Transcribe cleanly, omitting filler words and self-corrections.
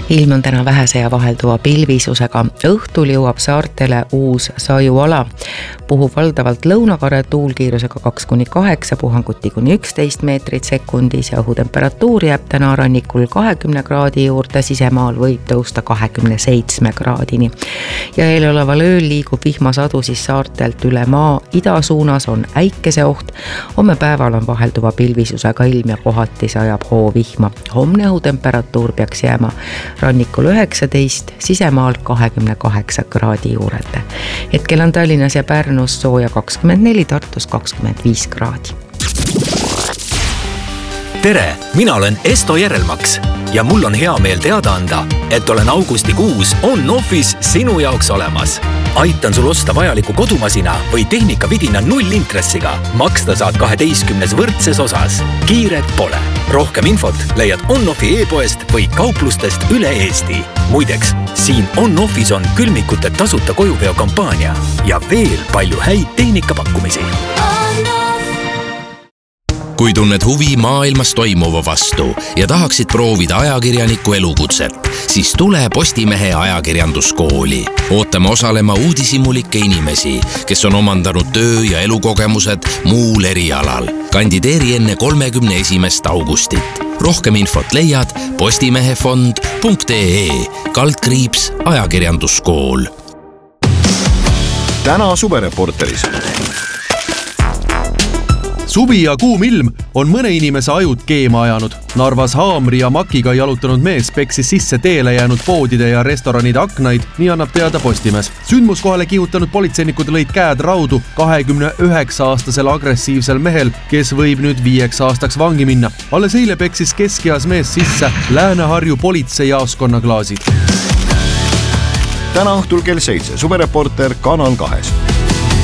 Ilm on täna vähese ja vahelduva pilvisusega. Õhtul jõuab saartele uus sajuala. Puhub valdavalt lõunakare tuulkiirusega 2-8, puhanguti kuni 11 meetrit sekundis ja õhutemperatuur jääb täna rannikul 20 kraadi juurde, sisemaal võib tõusta 27 kraadini. Ja eeloleval ööl liigub vihmasadu siis saartelt üle maa. Ida suunas on äikeseoht. Homme päeval on vahelduva pilvisusega ilm ja kohati sajab hoovihma. Homne õhutemperatuur peaks jääma rannikul 19, sisemaal 28 kraadi juurde. Hetkel on Tallinnas ja Pärnus sooja 24, Tartus 25 kraadi. Tere, mina olen Esto Järelmaks ja mul on hea meel teada anda, et olen augustikuus On-Office sinu jaoks olemas. Aitan sul osta vajaliku kodumasina või tehnikavidina 0 intressiga. Maksta saad 12 võrdses osas. Kiiret pole. Rohkem infot leiad On-Offi e-poest või kauplustest üle Eesti. Muideks, siin On-Office on külmikute tasuta kojuveo kampaania ja veel palju häid tehnikapakkumisi. Kui tunned huvi maailmas toimuva vastu ja tahaksid proovida ajakirjaniku elukutset, siis tule Postimehe ajakirjanduskooli. Ootame osalema uudishimulikke inimesi, kes on omandanud töö- ja elukogemused muul erialal. Kandideeri enne 31. augustit. Rohkem infot leiad postimehefond.ee/ajakirjanduskool. Täna Suvereporteris. Suvi ja kuum ilm on mõne inimese ajud keema ajanud. Narvas haamri ja makiga jalutanud mees peksis sisse teele jäänud poodide ja restoranide aknaid, nii annab teada Postimees. Sündmuskohale kihutanud politseinikud lõid käed raudu 29-aastasel agressiivsel mehel, kes võib nüüd 5 aastaks vangi minna. Alles eile peksis keskeas mees sisse Lääne-Harju politseijaoskonna klaasid. Täna õhtul kell 7 Suvereporter Kanal 2.